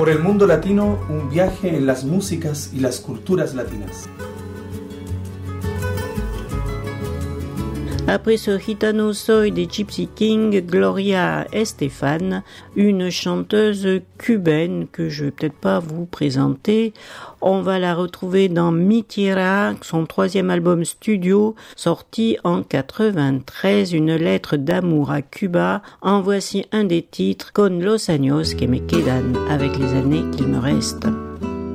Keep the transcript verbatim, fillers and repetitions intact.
Por el mundo latino, un viaje en las músicas y las culturas latinas. Après ce Gitano Soy des Gypsy Kings, Gloria Estefan, une chanteuse cubaine que je vais peut-être pas vous présenter. On va la retrouver dans Mi Tierra, son troisième album studio, sorti en quatre-vingt-treize, une lettre d'amour à Cuba. En voici un des titres, Con los años que me quedan, avec les années qu'il me reste.